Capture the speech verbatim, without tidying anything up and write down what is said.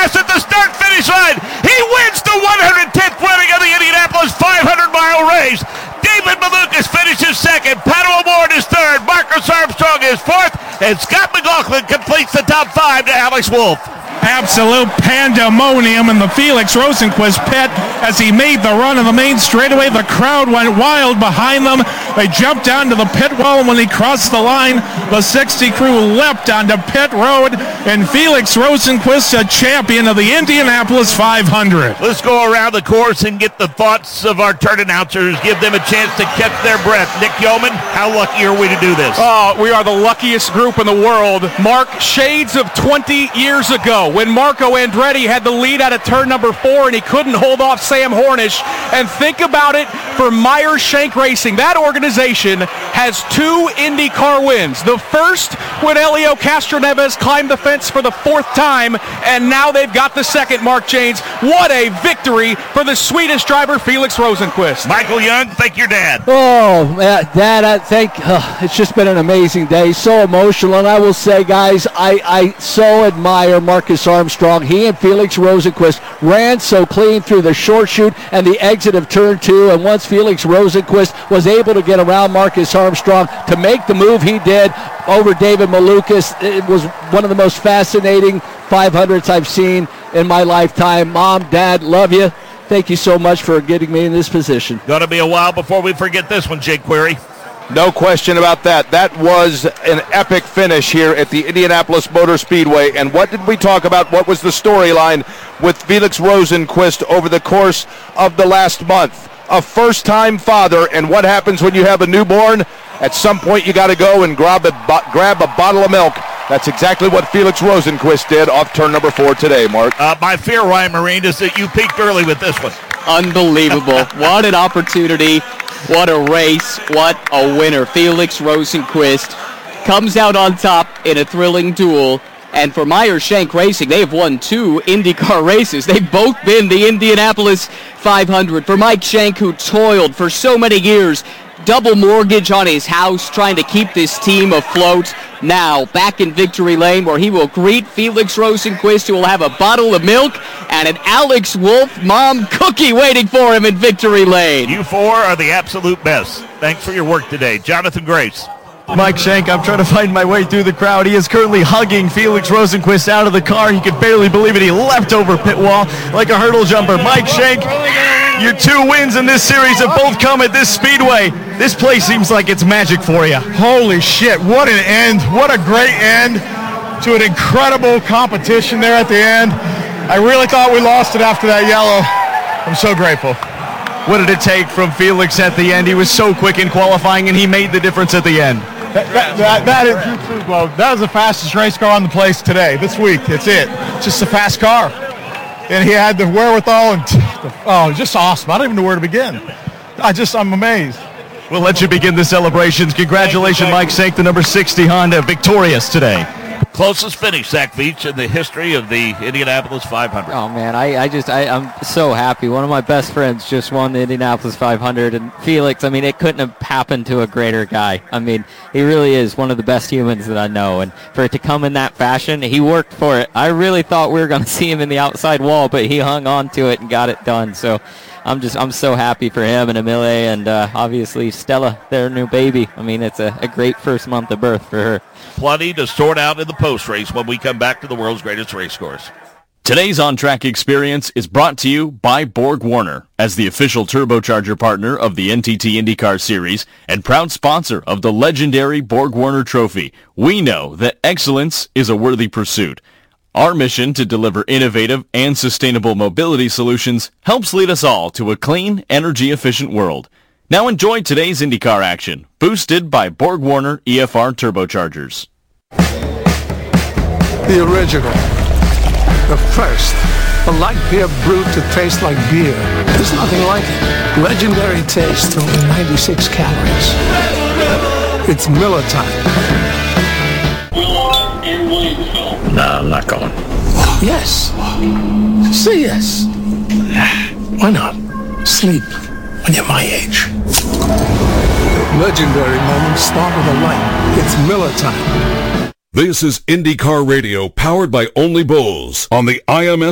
pass at the start-finish line. He wins the one hundred tenth running of the Indianapolis five hundred mile race. David Malukas finishes second. Pato O'Ward is third. Marcus Armstrong is fourth. And Scott McLaughlin completes the top five to Alex Wolff. Absolute pandemonium in the Felix Rosenqvist pit as he made the run in the main straightaway. The crowd went wild behind them. They jumped onto the pit wall, and when he crossed the line, the sixty crew leapt onto pit road, and Felix Rosenqvist, a champion of the Indianapolis five hundred. Let's go around the course and get the thoughts of our turn announcers, give them a chance to catch their breath. Nick Yeoman, how lucky are we to do this? Oh, we are the luckiest group in the world. Mark, shades of twenty years ago, when Marco Andretti had the lead out of turn number four and he couldn't hold off Sam Hornish. And think about it for Meyer Shank Racing. That organization has two IndyCar wins. The first when Helio Castroneves climbed the fence for the fourth time, and now they've got the second, Mark Janes. What a victory for the Swedish driver Felix Rosenqvist. Michael Young, thank your dad. Oh, Dad, I think uh, it's just been an amazing day. So emotional, and I will say, guys, I, I so admire Marcus Armstrong. He and Felix Rosenqvist ran so clean through the short chute and the exit of turn two, and once Felix Rosenqvist was able to get around Marcus Armstrong to make the move he did over David Malukas, it was one of the most fascinating five hundreds I've seen in my lifetime. Mom, Dad, love you. Thank you so much for getting me in this position. Gonna be a while before we forget this one, Jake Query. No question about that. That was an epic finish here at the Indianapolis Motor Speedway. And what did we talk about? What was the storyline with Felix Rosenqvist over the course of the last month? A first-time father, and what happens when you have a newborn? At some point, you got to go and grab a, bo- grab a bottle of milk. That's exactly what Felix Rosenqvist did off turn number four today, Mark. Uh, my fear, Ryan Marine, is that you peaked early with this one. Unbelievable. What an opportunity. What a race. What a winner. Felix Rosenqvist comes out on top in a thrilling duel. And for Meyer Shank Racing, they have won two IndyCar races. They've both been the Indianapolis five hundred. For Mike Shank, who toiled for so many years, double mortgage on his house, trying to keep this team afloat. Now, back in victory lane, where he will greet Felix Rosenqvist, who will have a bottle of milk and an Alex Wolff mom cookie waiting for him in victory lane. You four are the absolute best. Thanks for your work today. Jonathan Grace. Mike Shank, I'm trying to find my way through the crowd. He is currently hugging Felix Rosenqvist out of the car. He could barely believe it. He leapt over pit wall like a hurdle jumper. Mike Shank, your two wins in this series have both come at this speedway. This place seems like it's magic for you. Holy shit, what an end. What a great end to an incredible competition there at the end. I really thought we lost it after that yellow. I'm so grateful. What did it take from Felix at the end? He was so quick in qualifying, and he made the difference at the end. That, that, that, that is, well, that was the fastest race car on the place today, this week. It's it. It's just a fast car. And he had the wherewithal, and oh, just awesome. I don't even know where to begin. I just, I'm amazed. We'll let you begin the celebrations. Congratulations, Mike Shank, the number sixty Honda, victorious today. Closest finish, Zach Veach, in the history of the Indianapolis five hundred. Oh, man, I, I just, I, I'm so happy. One of my best friends just won the Indianapolis five hundred, and Felix, I mean, it couldn't have happened to a greater guy. I mean, he really is one of the best humans that I know, and for it to come in that fashion, he worked for it. I really thought we were going to see him in the outside wall, but he hung on to it and got it done, so I'm just, I'm so happy for him and Emile and uh, obviously Stella, their new baby. I mean, it's a, a great first month of birth for her. Plenty to sort out in the post race when we come back to the world's greatest race course. Today's on-track experience is brought to you by Borg Warner as the official turbocharger partner of the N T T IndyCar Series and proud sponsor of the legendary Borg Warner Trophy. We know that excellence is a worthy pursuit. Our mission to deliver innovative and sustainable mobility solutions helps lead us all to a clean, energy-efficient world. Now enjoy today's IndyCar action, boosted by Borg Warner E F R turbochargers. The original, the first, a light beer brewed to taste like beer. There's nothing like it. Legendary taste, only ninety-six calories. It's Miller time. No, I'm not going. Yes. Say yes. Why not? Sleep when you're my age. Legendary moments start with a light. It's Miller time. This is IndyCar Radio, powered by Only Bulls on the I M S